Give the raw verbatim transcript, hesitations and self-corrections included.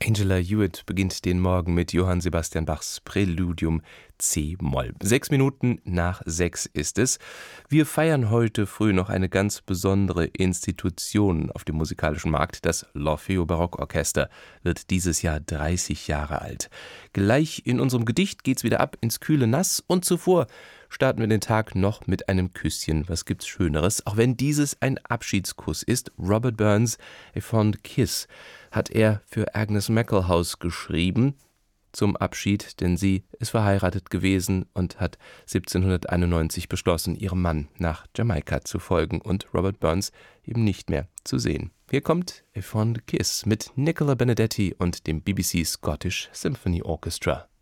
Angela Hewitt beginnt den Morgen mit Johann Sebastian Bachs Präludium C-Moll. Sechs Minuten nach sechs ist es. Wir feiern heute früh noch eine ganz besondere Institution auf dem musikalischen Markt. Das L'Orfeo Barockorchester wird dieses Jahr dreißig Jahre alt. Gleich in unserem Gedicht geht's wieder ab ins kühle Nass und zuvor starten wir den Tag noch mit einem Küsschen. Was gibt's Schöneres? Auch wenn dieses ein Abschiedskuss ist. Robert Burns, A Fond Kiss, hat er für Agnes Mackelhaus geschrieben zum Abschied, denn sie ist verheiratet gewesen und hat siebzehnhunderteinundneunzig beschlossen, ihrem Mann nach Jamaika zu folgen und Robert Burns eben nicht mehr zu sehen. Hier kommt A Fond Kiss mit Nicola Benedetti und dem B B C Scottish Symphony Orchestra.